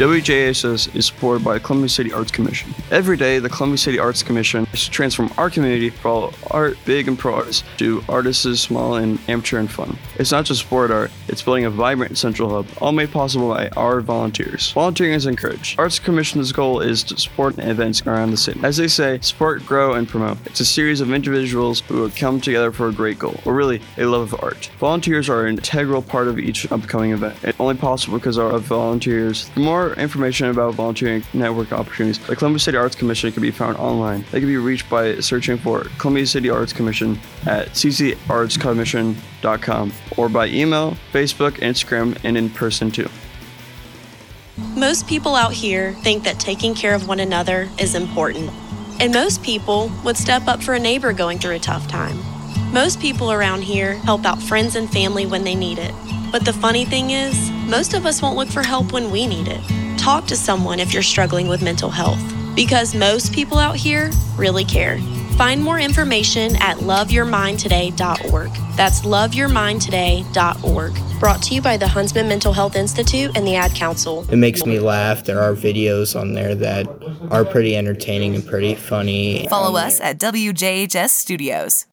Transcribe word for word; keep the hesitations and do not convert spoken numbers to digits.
W J H S is supported by the Columbia City Arts Commission. Every day, the Columbia City Arts Commission is to transform our community from all art, big and pro artists, to artists small and amateur and fun. It's not just sport art, it's building a vibrant central hub, all made possible by our volunteers. Volunteering is encouraged. Arts Commission's goal is to support events around the city. As they say, support, grow, and promote. It's a series of individuals who will come together for a great goal, or really, a love of art. Volunteers are an integral part of each upcoming event. It's only possible because of volunteers. For more information about volunteering network opportunities, the Columbia City Arts Commission can be found online. They can be reached by searching for Columbia City Arts Commission at c c arts commission dot com or by email, Facebook, Instagram, and in person too. Most people out here think that taking care of one another is important. And most people would step up for a neighbor going through a tough time. Most people around here help out friends and family when they need it. But the funny thing is, most of us won't look for help when we need it. Talk to someone if you're struggling with mental health, because most people out here really care. Find more information at love your mind today dot org. That's love your mind today dot org. Brought to you by the Huntsman Mental Health Institute and the Ad Council. It makes me laugh. There are videos on there that are pretty entertaining and pretty funny. Follow us at W J H S Studios.